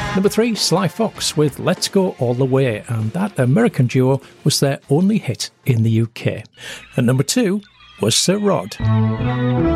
Number 3, Sly Fox with Let's Go All the Way, and that American duo was their only hit in the UK. And number 2 was Sir Rod.